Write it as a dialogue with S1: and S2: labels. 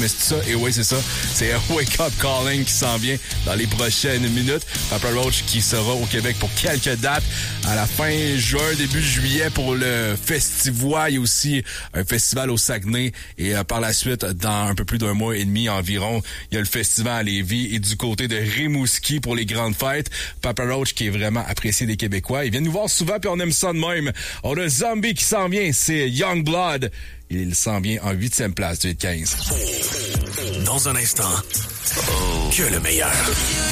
S1: c'est ça? Et oui, c'est ça. C'est Wake Up Calling qui s'en vient dans les prochaines minutes. Papa Roach qui sera au Québec pour quelques dates à la fin juin, début juillet pour le Festivois. Il y a aussi un festival au Saguenay et par la suite, dans un peu plus d'un mois et demi environ, il y a le festival à Lévis et du côté de Rimouski pour les grandes fêtes. Papa Roach qui est vraiment apprécié des Québécois. Il vient nous voir souvent puis on aime ça de même. On a Zombie qui s'en vient, c'est Youngblood. Il s'en vient en 8e place du 15.
S2: Dans un instant, que le meilleur.